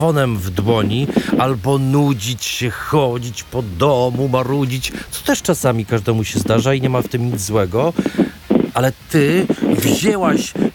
telefonem w dłoni, albo nudzić się, chodzić po domu, marudzić, co też czasami każdemu się zdarza i nie ma w tym nic złego, ale ty wzięłaś